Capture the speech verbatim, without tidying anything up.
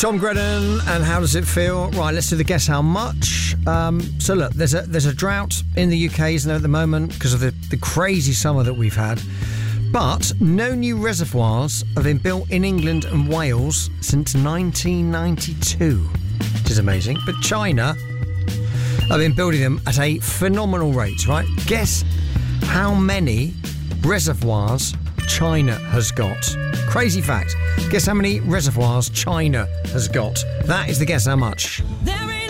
Tom Grennan, and how does it feel? Right, let's do the guess how much. Um, so look, there's a there's a drought in the U K, isn't there, at the moment, because of the, the crazy summer that we've had. But no new reservoirs have been built in England and Wales since nineteen ninety-two, which is amazing. But China have been building them at a phenomenal rate, right? Guess how many reservoirs China has got. Crazy fact. Guess how many reservoirs China has got. That is the guess how much. There